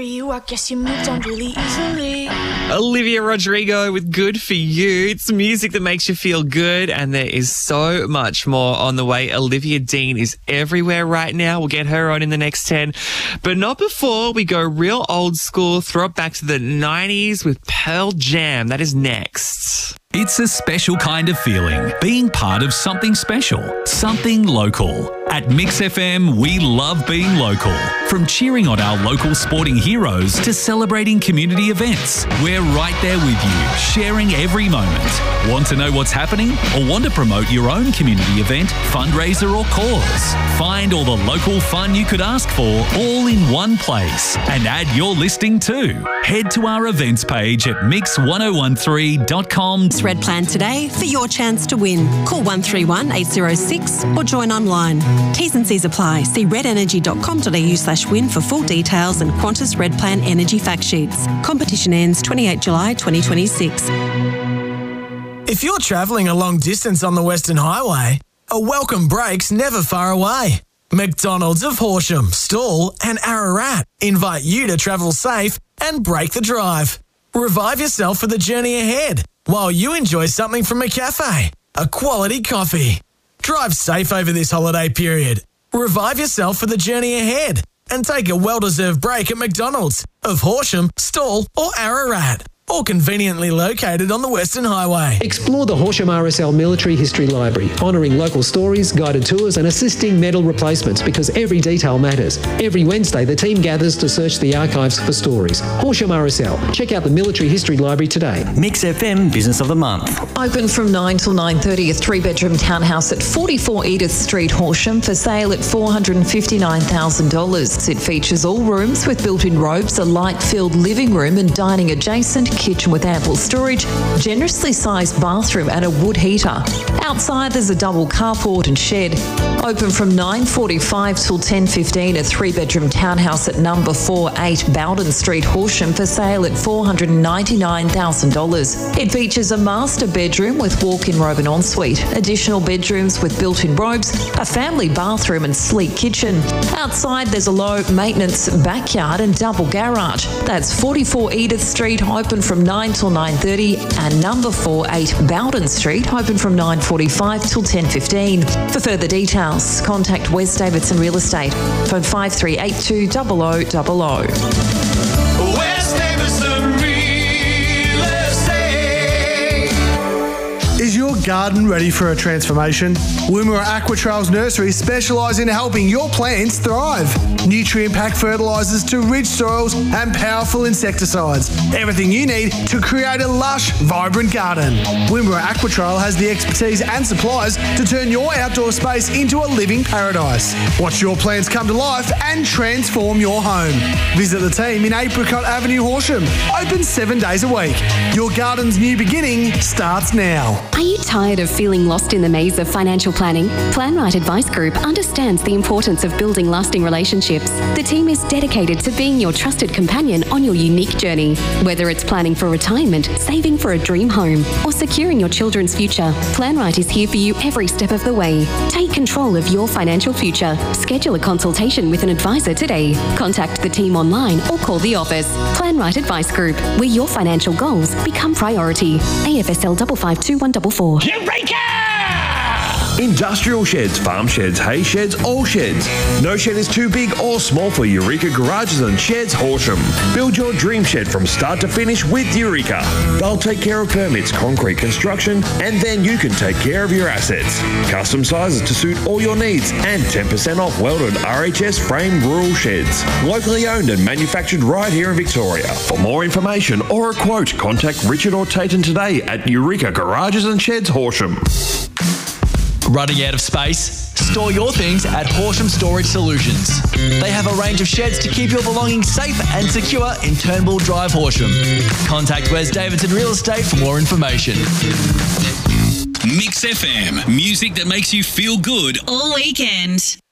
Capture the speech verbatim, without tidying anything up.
you. I guess you moved on really easily. Olivia Rodrigo with Good For You. It's music that makes you feel good, and there is so much more on the way. Olivia Dean is everywhere right now. We'll get her on in the next ten, but not before we go real old school, throw it back to the nineties with Pearl Jam. That is next. It's a special kind of feeling, being part of something special, something local. At Mix F M, we love being local. From cheering on our local sporting heroes to celebrating community events, we're right there with you, sharing every moment. Want to know what's happening or want to promote your own community event, fundraiser or cause? Find all the local fun you could ask for all in one place and add your listing too. Head to our events page at mix ten thirteen dot com. Red Plan today for your chance to win. Call one three one, eight zero six or join online. T's and C's apply. See red energy dot com dot a u slash win for full details and Qantas Red Plan energy fact sheets. Competition ends twenty-eighth of July twenty twenty-six. If you're travelling a long distance on the Western Highway, a welcome break's never far away. McDonald's of Horsham, Stawell and Ararat invite you to travel safe and break the drive. Revive yourself for the journey ahead while you enjoy something from a cafe, a quality coffee. Drive safe over this holiday period. Revive yourself for the journey ahead and take a well-deserved break at McDonald's of Horsham, Stawell or Ararat, all conveniently located on the Western Highway. Explore the Horsham R S L Military History Library, honouring local stories, guided tours and assisting medal replacements because every detail matters. Every Wednesday, the team gathers to search the archives for stories. Horsham R S L. Check out the Military History Library today. Mix F M Business of the Month. Open from nine till nine thirty, a three-bedroom townhouse at forty-four Edith Street, Horsham, for sale at four hundred fifty-nine thousand dollars. It features all rooms with built-in robes, a light-filled living room and dining adjacent, kitchen with ample storage, generously sized bathroom and a wood heater. Outside there's a double carport and shed. Open from nine forty-five till ten fifteen, a three-bedroom townhouse at number forty-eight Bowden Street, Horsham, for sale at four hundred ninety-nine thousand dollars. It features a master bedroom with walk-in robe and ensuite, additional bedrooms with built-in robes, a family bathroom and sleek kitchen. Outside there's a low-maintenance backyard and double garage. That's forty-four Edith Street, open from nine till nine thirty, and number forty-eight Bowden Street, open from nine forty-five till ten fifteen. For further details, contact Wes Davidson Real Estate. Phone five three eight two zero zero zero zero. Wes Davidson Real Estate. Is your garden ready for a transformation? Wimmera Aquatrails Nursery specialise in helping your plants thrive. Nutrient-packed fertilisers to rich soils and powerful insecticides. Everything you need to create a lush, vibrant garden. Wimmera Aquatrail has the expertise and supplies to turn your outdoor space into a living paradise. Watch your plants come to life and transform your home. Visit the team in Apricot Avenue, Horsham. Open seven days a week. Your garden's new beginning starts now. Are you tired of feeling lost in the maze of financial planning? PlanRight Advice Group understands the importance of building lasting relationships. The team is dedicated to being your trusted companion on your unique journey. Whether it's planning for retirement, saving for a dream home, or securing your children's future, PlanRight is here for you every step of the way. Take control of your financial future. Schedule a consultation with an advisor today. Contact the team online or call the office. PlanRight Advice Group, where your financial goals become priority. A F S L five five two one four four. Eureka! Industrial sheds, farm sheds, hay sheds, all sheds. No shed is too big or small for Eureka Garages and Sheds Horsham. Build your dream shed from start to finish with Eureka. They'll take care of permits, concrete construction, and then you can take care of your assets. Custom sizes to suit all your needs and ten percent off welded R H S framed rural sheds. Locally owned and manufactured right here in Victoria. For more information or a quote, contact Richard or Tayton today at Eureka Garages and Sheds Horsham. Running out of space? Store your things at Horsham Storage Solutions. They have a range of sheds to keep your belongings safe and secure in Turnbull Drive, Horsham. Contact Wes Davidson Real Estate for more information. Mix F M, music that makes you feel good all weekend.